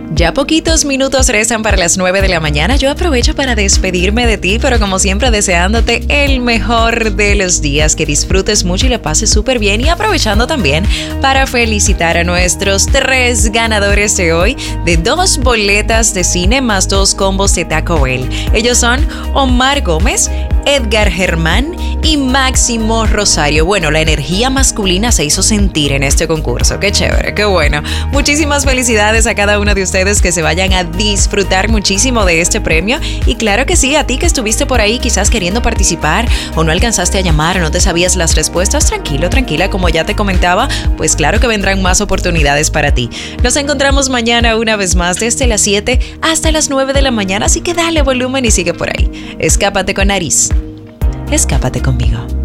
Ya poquitos minutos restan para las 9 de la mañana. Yo aprovecho para despedirme de ti, pero como siempre deseándote el mejor de los días, que disfrutes mucho y la pases súper bien, y aprovechando también para felicitar a nuestros 3 ganadores de hoy de 2 boletas de cine más 2 combos de Taco Bell. Ellos son Omar Gómez, Edgar Germán y Máximo Rosario. Bueno, la energía masculina se hizo sentir en este concurso. Qué chévere, qué bueno. Muchísimas felicidades a cada uno de ustedes, que se vayan a disfrutar muchísimo de este premio. Y claro que sí, a ti que estuviste por ahí quizás queriendo participar o no alcanzaste a llamar o no te sabías las respuestas, tranquilo, tranquila, como ya te comentaba, pues claro que vendrán más oportunidades para ti. Nos encontramos mañana una vez más desde las 7 hasta las 9 de la mañana, así que dale volumen y sigue por ahí. Escápate con Nariz. Escápate conmigo.